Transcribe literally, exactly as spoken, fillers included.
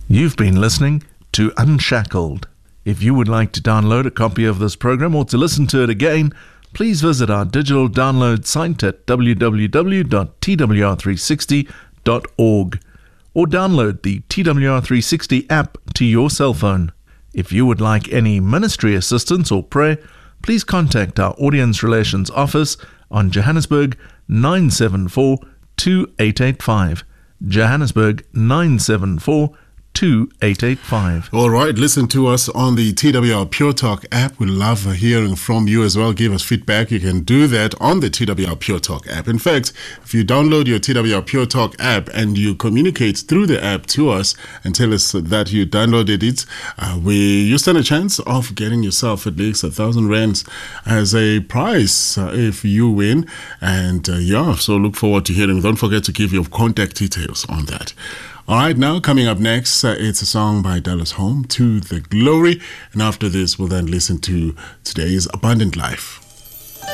You've been listening to Unshackled. If you would like to download a copy of this program or to listen to it again, please visit our digital download site at w w w dot t w r three sixty dot org or download the T W R three sixty app to your cell phone. If you would like any ministry assistance or prayer, please contact our Audience Relations Office on Johannesburg nine seven four, two eight eight five. Johannesburg nine seven four, two eight eight five. All right, listen to us on the T W R Pure Talk app. We love hearing from you as well. Give us feedback. You can do that on the T W R Pure Talk app. In fact, if you download your T W R Pure Talk app and you communicate through the app to us and tell us that you downloaded it, uh, we you stand a chance of getting yourself at least a thousand rands as a prize uh, if you win. And uh, yeah, so look forward to hearing. Don't forget to give your contact details on that. All right, now coming up next, uh, it's a song by Dallas Home, To the Glory. And after this, we'll then listen to today's Abundant Life.